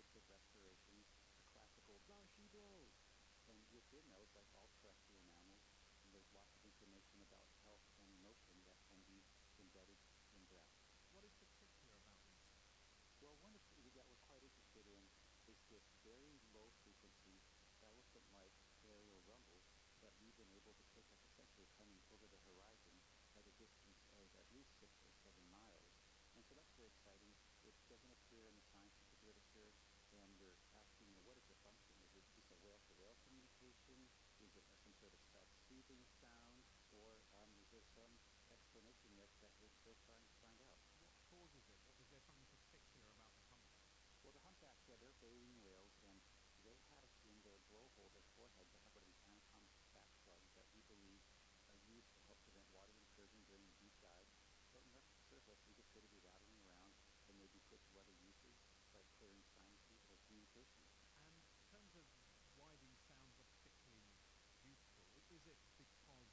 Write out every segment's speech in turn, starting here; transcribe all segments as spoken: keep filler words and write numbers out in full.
plastic restorations, a classical "down she blows." And within those, like all terrestrial mammals, there's lots of information about health and emotion that can be embedded in breath. What is particular about these sounds? Well, one of the, that we're quite interested in is this very low frequency, elephant-like aerial rumble that we've been able to pick up essentially coming over the horizon at a distance of at least six or seven miles. And so that's very exciting. It doesn't appear in the scientific literature, and we're asking, you know, what is the function? Is it just a whale-to-whale communication? Is it a, some sort of self-soothing sound? Or um, is there some explanation yet that we're still trying to find out? What causes it? What, is there something particular about the humpbacks? Well, the humpbacks, yeah, they're baleen whales, and they have in their blowhole, their forehead, they have one of these anatomic back plugs that we believe are used to help prevent water incursion during a deep dive. But when they're at the surface, we just figure to be rattling around and maybe put to other uses like clearing sinuses or communication. And in terms of why these sounds are particularly useful, is it because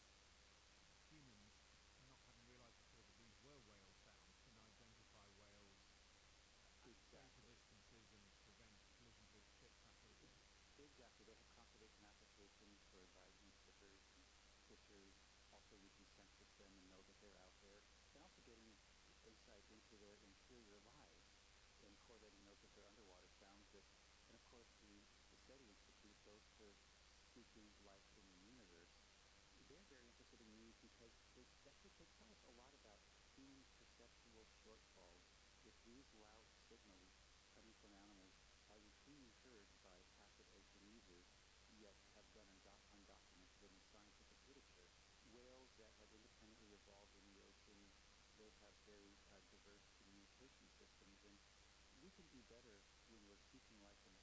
humans, not having realised before that these were whale sounds, can identify whales uh, at greater Exactly. distances and prevent collisions with ships, that sort of thing? Exactly. They have conservation applications for diving skippers and fishers. Also, we can census them and know that they're out there. And also getting insight into their interior lives and correlating those with their underwater sounds. That, and of course, the, the SETI Institute, those for seeking life in the universe, they're very interested in these because they speculate, they tell us a lot about human perceptual shortfalls. If these loud signals coming from animals are routinely heard by passive ocean users, yet have gone undo- undocumented in the scientific literature. Whales that have independently evolved in the oceans, they have very uh, diverse communication systems, and we can do better when we're seeking life in